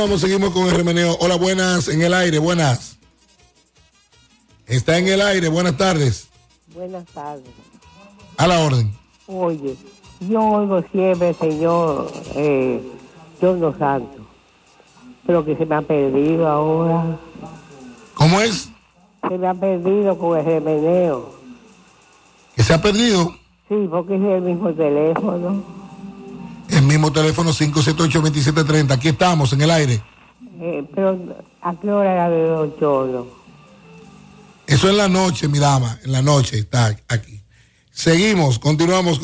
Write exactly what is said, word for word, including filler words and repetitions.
Vamos, seguimos con el remeneo. Hola, buenas, en el aire, buenas. Está en el aire, buenas tardes. Buenas tardes. A la orden. Oye, yo oigo siempre, señor, eh, Dios los santos, pero que se me ha perdido ahora. ¿Cómo es? Se me ha perdido con el remeneo. ¿Que se ha perdido? Sí, porque es el mismo teléfono. El mismo teléfono cinco siete ocho, dos siete tres cero. Aquí estamos, en el aire. Eh, pero, ¿a qué hora era de los cholos? Eso en la noche, mi dama, en la noche está aquí. Seguimos, continuamos.